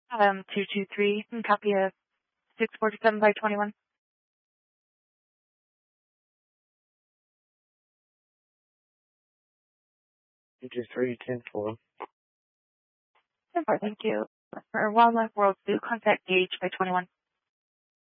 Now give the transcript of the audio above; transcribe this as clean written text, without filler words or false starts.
223, copy of 647 by 21. 223, 10-4. 10-4, thank you. For Wildlife World Zoo, contact Gage by 21.